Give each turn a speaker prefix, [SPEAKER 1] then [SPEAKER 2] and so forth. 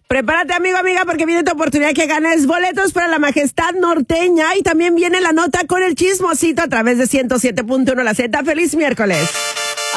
[SPEAKER 1] Prepárate, amigo, amiga, porque viene tu oportunidad que ganes boletos para la Majestad Norteña y también viene la nota con el chismosito a través de 107.1 La Z. ¡Feliz miércoles!